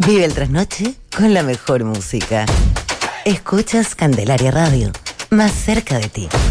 Vive el trasnoche con la mejor música. Escuchas Candelaria Radio, más cerca de ti.